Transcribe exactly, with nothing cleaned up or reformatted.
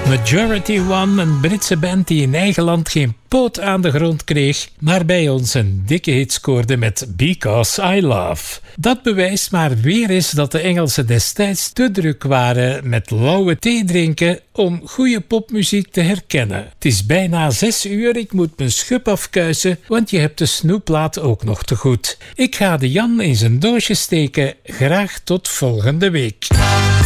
Majority One, een Britse band die in eigen land geen poot aan de grond kreeg, maar bij ons een dikke hit scoorde met Because I Love. Dat bewijst maar weer eens dat de Engelsen destijds te druk waren met lauwe thee drinken om goede popmuziek te herkennen. Het is bijna zes uur, ik moet mijn schub afkuisen, want je hebt de snoeplaat ook nog te goed. Ik ga de Jan in zijn doosje steken. Graag tot volgende week.